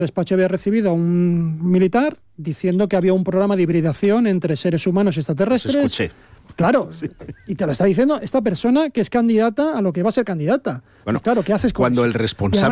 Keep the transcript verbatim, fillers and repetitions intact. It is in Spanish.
despacho había recibido a un militar diciendo que había un programa de hibridación entre seres humanos y extraterrestres. Los escuché. Claro, sí. Y te lo está diciendo esta persona que es candidata a lo que va a ser candidata. Bueno, y claro, ¿qué haces con cuando eso? el responsable